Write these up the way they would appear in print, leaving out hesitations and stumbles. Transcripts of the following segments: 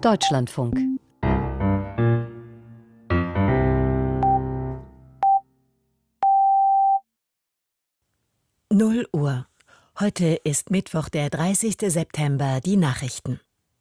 Deutschlandfunk. Null Uhr. Heute ist Mittwoch, der 30. September, die Nachrichten.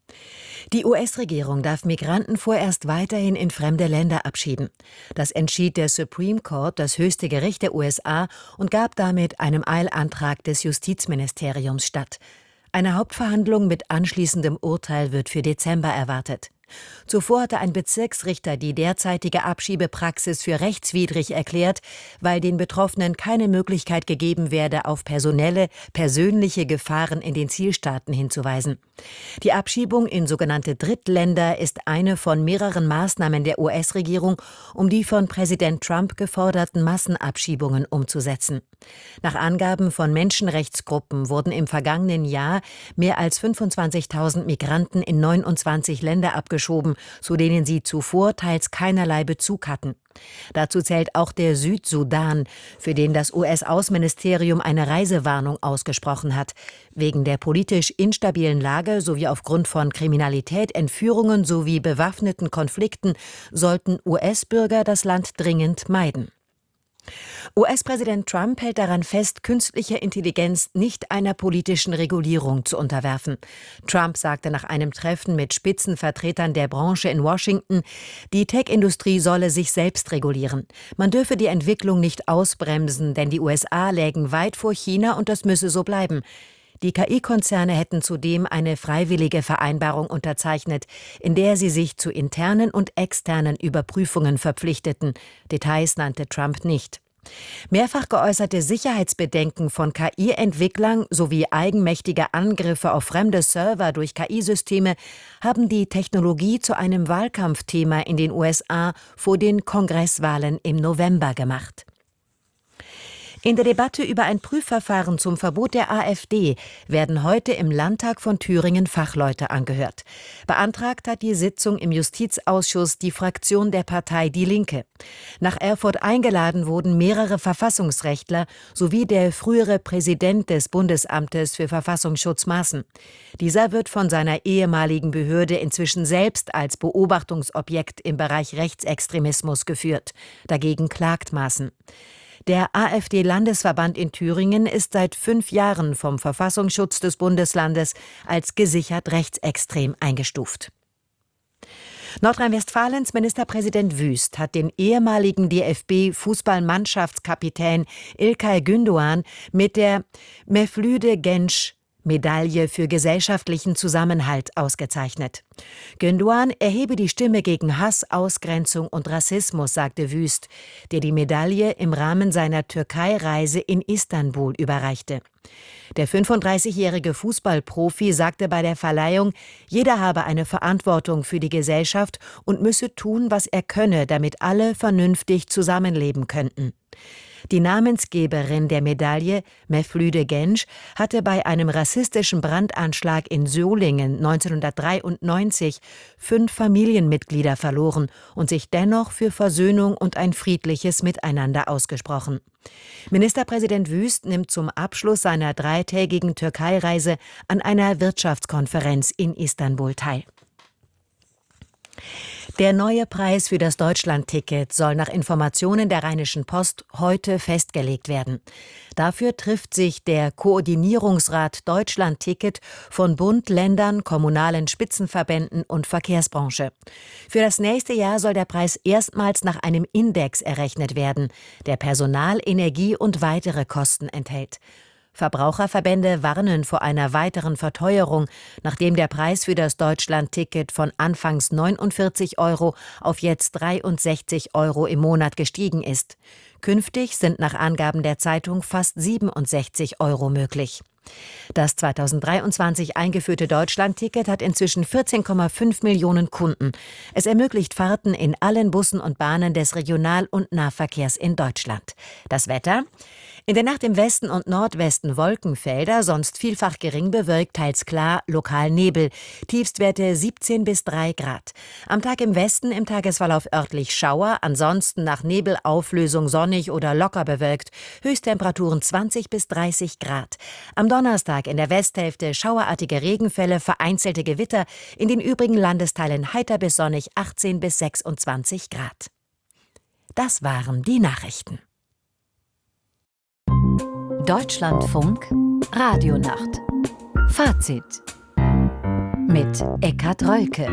Die US-Regierung darf Migranten vorerst weiterhin in fremde Länder abschieben. Das entschied der Supreme Court, das höchste Gericht der USA, und gab damit einem Eilantrag des Justizministeriums statt. Eine Hauptverhandlung mit anschließendem Urteil wird für Dezember erwartet. Zuvor hatte ein Bezirksrichter die derzeitige Abschiebepraxis für rechtswidrig erklärt, weil den Betroffenen keine Möglichkeit gegeben werde, auf persönliche Gefahren in den Zielstaaten hinzuweisen. Die Abschiebung in sogenannte Drittländer ist eine von mehreren Maßnahmen der US-Regierung, um die von Präsident Trump geforderten Massenabschiebungen umzusetzen. Nach Angaben von Menschenrechtsgruppen wurden im vergangenen Jahr mehr als 25.000 Migranten in 29 Länder abgeschoben, zu denen sie zuvor teils keinerlei Bezug hatten. Dazu zählt auch der Südsudan, für den das US-Außenministerium eine Reisewarnung ausgesprochen hat. Wegen der politisch instabilen Lage sowie aufgrund von Kriminalität, Entführungen sowie bewaffneten Konflikten sollten US-Bürger das Land dringend meiden. US-Präsident Trump hält daran fest, künstliche Intelligenz nicht einer politischen Regulierung zu unterwerfen. Trump sagte nach einem Treffen mit Spitzenvertretern der Branche in Washington, die Tech-Industrie solle sich selbst regulieren. Man dürfe die Entwicklung nicht ausbremsen, denn die USA lägen weit vor China und das müsse so bleiben. Die KI-Konzerne hätten zudem eine freiwillige Vereinbarung unterzeichnet, in der sie sich zu internen und externen Überprüfungen verpflichteten. Details nannte Trump nicht. Mehrfach geäußerte Sicherheitsbedenken von KI-Entwicklern sowie eigenmächtige Angriffe auf fremde Server durch KI-Systeme haben die Technologie zu einem Wahlkampfthema in den USA vor den Kongresswahlen im November gemacht. In der Debatte über ein Prüfverfahren zum Verbot der AfD werden heute im Landtag von Thüringen Fachleute angehört. Beantragt hat die Sitzung im Justizausschuss die Fraktion der Partei Die Linke. Nach Erfurt eingeladen wurden mehrere Verfassungsrechtler sowie der frühere Präsident des Bundesamtes für Verfassungsschutz Maaßen. Dieser wird von seiner ehemaligen Behörde inzwischen selbst als Beobachtungsobjekt im Bereich Rechtsextremismus geführt. Dagegen klagt Maaßen. Der AfD-Landesverband in Thüringen ist seit 5 Jahren vom Verfassungsschutz des Bundeslandes als gesichert rechtsextrem eingestuft. Nordrhein-Westfalens Ministerpräsident Wüst hat den ehemaligen DFB-Fußballmannschaftskapitän İlkay Gündoğan mit der Mevlüt Genç Medaille für gesellschaftlichen Zusammenhalt ausgezeichnet. Gündoğan erhebe die Stimme gegen Hass, Ausgrenzung und Rassismus, sagte Wüst, der die Medaille im Rahmen seiner Türkei-Reise in Istanbul überreichte. Der 35-jährige Fußballprofi sagte bei der Verleihung, jeder habe eine Verantwortung für die Gesellschaft und müsse tun, was er könne, damit alle vernünftig zusammenleben könnten. Die Namensgeberin der Medaille, Mevlüt Genç, hatte bei einem rassistischen Brandanschlag in Solingen 1993 5 Familienmitglieder verloren und sich dennoch für Versöhnung und ein friedliches Miteinander ausgesprochen. Ministerpräsident Wüst nimmt zum Abschluss seiner 3-tägigen Türkei-Reise an einer Wirtschaftskonferenz in Istanbul teil. Der neue Preis für das Deutschlandticket soll nach Informationen der Rheinischen Post heute festgelegt werden. Dafür trifft sich der Koordinierungsrat Deutschlandticket von Bund, Ländern, kommunalen Spitzenverbänden und Verkehrsbranche. Für das nächste Jahr soll der Preis erstmals nach einem Index errechnet werden, der Personal-, Energie- und weitere Kosten enthält. Verbraucherverbände warnen vor einer weiteren Verteuerung, nachdem der Preis für das Deutschlandticket von anfangs 49 € auf jetzt 63 € im Monat gestiegen ist. Künftig sind nach Angaben der Zeitung fast 67 € möglich. Das 2023 eingeführte Deutschlandticket hat inzwischen 14,5 Millionen Kunden. Es ermöglicht Fahrten in allen Bussen und Bahnen des Regional- und Nahverkehrs in Deutschland. Das Wetter? In der Nacht im Westen und Nordwesten Wolkenfelder, sonst vielfach gering bewölkt, teils klar, lokal Nebel. Tiefstwerte 17 bis 3 Grad. Am Tag im Westen im Tagesverlauf örtlich Schauer, ansonsten nach Nebelauflösung sonnig oder locker bewölkt. Höchsttemperaturen 20 bis 30 Grad. Am Donnerstag in der Westhälfte schauerartige Regenfälle, vereinzelte Gewitter. In den übrigen Landesteilen heiter bis sonnig 18 bis 26 Grad. Das waren die Nachrichten. Deutschlandfunk Radionacht. Fazit mit Eckhard Rölke.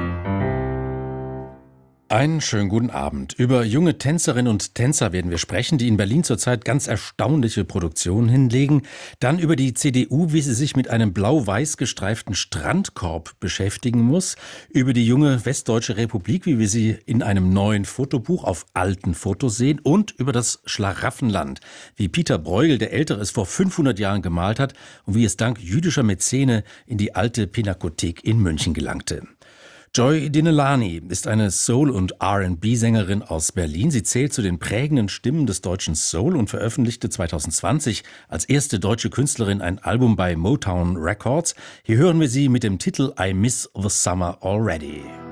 Einen schönen guten Abend. Über junge Tänzerinnen und Tänzer werden wir sprechen, die in Berlin zurzeit ganz erstaunliche Produktionen hinlegen. Dann über die CDU, wie sie sich mit einem blau-weiß gestreiften Strandkorb beschäftigen muss. Über die junge Westdeutsche Republik, wie wir sie in einem neuen Fotobuch auf alten Fotos sehen. Und über das Schlaraffenland, wie Peter Bruegel, der Ältere, es vor 500 Jahren gemalt hat und wie es dank jüdischer Mäzene in die alte Pinakothek in München gelangte. Joy Dinelani ist eine Soul- und R&B-Sängerin aus Berlin. Sie zählt zu den prägenden Stimmen des deutschen Soul und veröffentlichte 2020 als erste deutsche Künstlerin ein Album bei Motown Records. Hier hören wir sie mit dem Titel I Miss the Summer Already.